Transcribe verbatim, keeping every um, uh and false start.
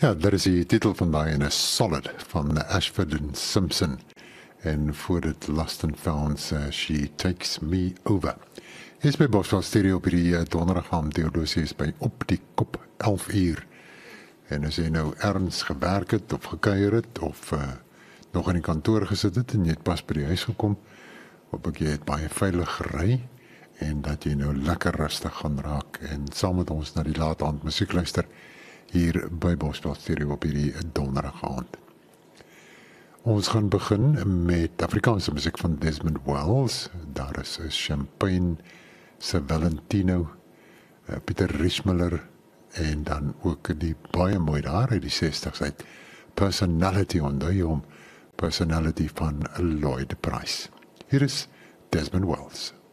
Ja, dat is die titel van daai ene Solid van Ashford and Simpson. En voor dit Lost and Found, uh, She Takes Me Over. Is by Boswell Stereo op hierdie uh, donderdag aan Theodosius by Op die Kop elf uur. En as jy nou ergens gewerk het of gekuier het of uh, nog in die kantoor gesit het en jy het pas by die huis gekom, hoop ek jy het baie veilig gery en dat jy nou lekker rustig gaan raak en saam met ons na die laat aand musiek luister hier by Boswell Stereo op hierdie donderdag aand. Ons gaan begin met Afrikaanse musiek van Desmond Wells. Daar is Champagne, se Valentino, uh, Pieter Richmiller en dan ook die baie mooi daar uit die sestig's uit Personality, onthou jy hom, Personality van Lloyd Price. Hier is Desmond Wells.